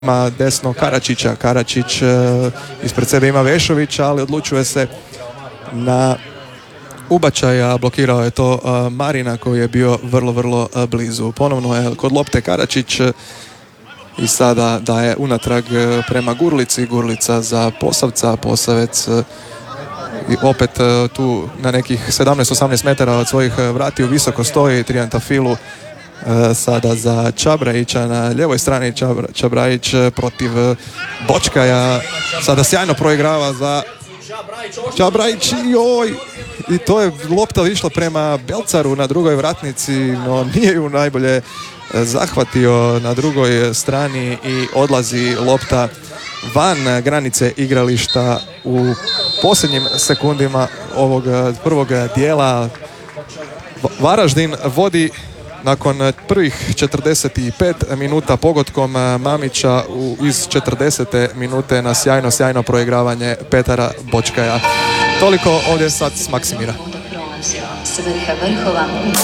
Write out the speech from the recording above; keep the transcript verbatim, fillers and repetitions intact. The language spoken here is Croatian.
Ima desno Karačića, Karačić ispred sebe ima Vešovića, ali odlučuje se na ubačaja, blokirao je to Marina koji je bio vrlo, vrlo blizu. Ponovno je kod lopte Karačić i sada daje unatrag prema Gurlici, Gurlica za Posavca, Posavec i opet tu na nekih sedamnaest osamnaest metara od svojih vratiju visoko stoji Trijantafilu. Sada za Čabrajića na ljevoj strani, Čabra, Čabrajić protiv Bočkaja, sada sjajno proigrava za Čabrajić, joj, i to je lopta išla prema Belcaru na drugoj vratnici, no nije ju najbolje zahvatio na drugoj strani i odlazi lopta van granice igrališta u posljednjim sekundima ovog prvog dijela. Varaždin vodi nakon prvih četrdeset pet minuta pogodkom Mamića u, iz četrdesete minute na sjajno, sjajno proigravanje Petara Bočkaja. Toliko ovdje sad s Maksimira.